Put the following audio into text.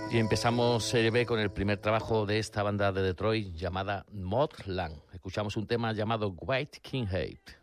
Y empezamos Serie B con el primer trabajo de esta banda de Detroit llamada Mod Lang. Escuchamos un tema llamado White King Hate.